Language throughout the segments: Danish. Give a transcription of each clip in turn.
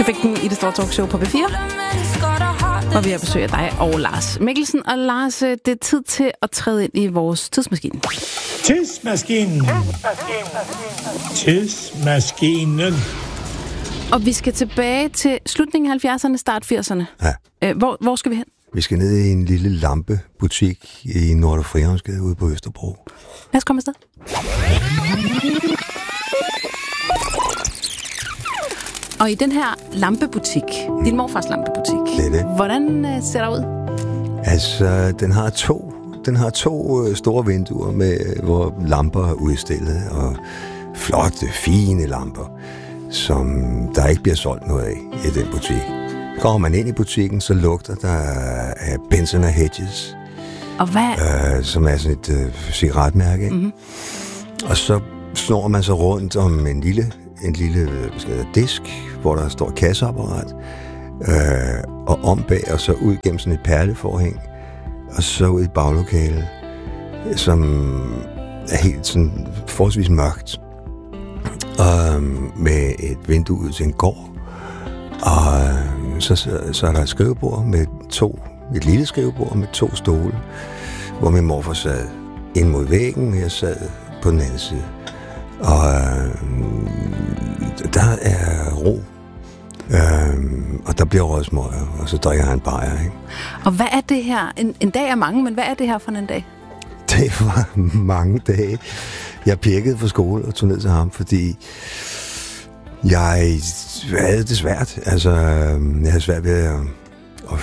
Du fik den i det store talkshow på B4. Og vi har besøg af dig og Lars Mikkelsen. Og Lars, det er tid til at træde ind i vores tidsmaskine. Tidsmaskinen. Og vi skal tilbage til slutningen af 70'erne, start 80'erne. Ja. Hvor skal vi hen? Vi skal ned i en lille lampebutik i Nordre Frihavnsgade ude på Østerbro. Lad os komme afsted. Og i den her lampebutik, din morfars lampebutik, Det er det. hvordan ser der ud? Altså, den har to store vinduer, hvor lamper er udstillet, og flotte, fine lamper, som der ikke bliver solgt noget af i den butik. Kommer man ind i butikken, så lugter der af Benson & Hedges, Og hvad? som er sådan et cigaretmærke. Mm-hmm. Og så snor man sig rundt om en lille disk, hvor der står kasseapparat, og om bag, og så ud gennem sådan et perleforhæng, og så ud i baglokalet, som er helt sådan forholdsvis mørkt, med et vindue ud til en gård, og så er der et skrivebord med et lille skrivebord med 2 stole, hvor min morfar sad ind mod væggen, og jeg sad på den anden side. Og der er ro, og der bliver rødsmøger, og så drikker han bajer, ikke? Og hvad er det her? En dag er mange, men hvad er det her for en dag? Det var mange dage. Jeg pirkede fra skole og tog ned til ham, fordi jeg havde det svært. Altså, jeg havde svært ved at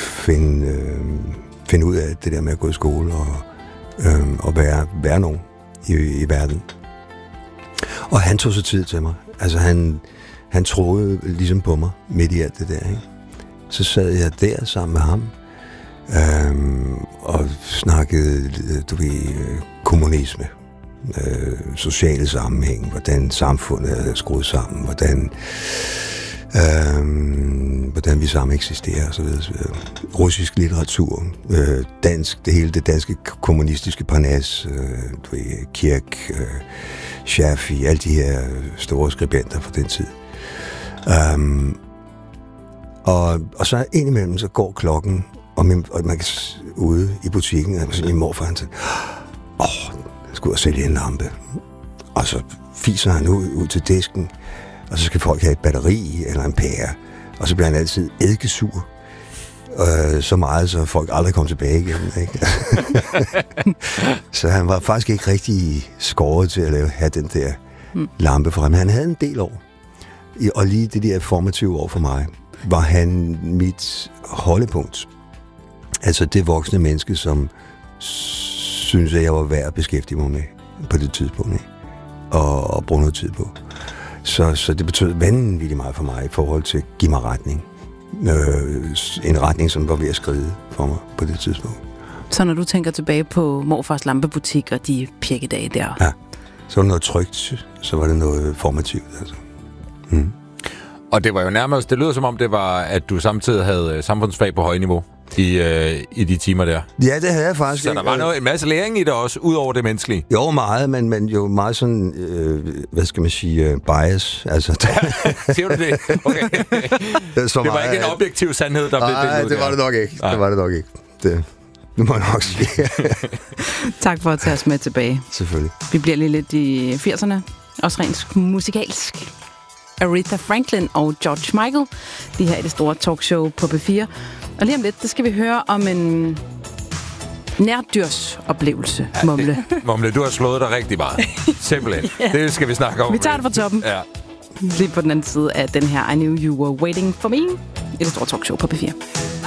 finde ud af det der med at gå i skole og være nogen i verden. Og han tog sig tid til mig. Altså, han troede ligesom på mig midt i alt det der, ikke? Så sad jeg der sammen med ham, og snakkede, kommunisme, sociale sammenhæng, hvordan samfundet er skruet sammen, hvordan vi sammen eksisterer, og så videre, så videre. Russisk litteratur, det danske kommunistiske parnas, Kirk, Schaffi, alle de her store skribenter fra den tid. Og så indimellem, så går klokken, og man kan ude i butikken, og min morfar, han siger, jeg skal ud og sælge en lampe. Og så fiser han ud til disken, og så skal folk have et batteri eller en pære, og så bliver han altid eddikesur. Så meget, så folk aldrig kom tilbage igen, ikke? Så han var faktisk ikke rigtig skåret til at have den der lampe for ham. Han havde en del år. Og lige det der formative år for mig, var han mit holdepunkt. Altså det voksne menneske, som synes, at jeg var værd at beskæftige mig med på det tidspunkt, ikke? Og bruge noget tid på. Så det betød vanvittigt meget for mig i forhold til at give mig retning. En retning, som var ved at skride for mig på det tidspunkt. Så når du tænker tilbage på morfars lampebutik og de pirkedage der? Ja, så var det noget trygt, så var det noget formativt, altså. Og det var jo nærmest, det lyder som om det var, at du samtidig havde samfundsfag på højniveau i de timer der. Ja, det havde jeg faktisk. Så der var en masse læring i det også, ud over det menneskelige. Jo, meget, men jo meget sådan, hvad skal man sige, bias. Altså, siger du det? Okay. Det var ikke en objektiv sandhed, der blev det ud. Nej, det var det nok ikke. Det var det nok ikke. Det må jeg nok sige. Tak for at tage os med tilbage. Selvfølgelig. Vi bliver lige lidt i 80'erne. Også rent musikalsk. Aretha Franklin og George Michael. De her i det store talkshow på B4. Og lige om lidt, der skal vi høre om en nærdyrsoplevelse, Mumle. Mumle, du har slået dig rigtig meget. Simpelthen. Ja. Det skal vi snakke om. Vi tager det fra toppen. Ja. Lige på den anden side af den her I Knew You Were Waiting For Me i det store talkshow på B4.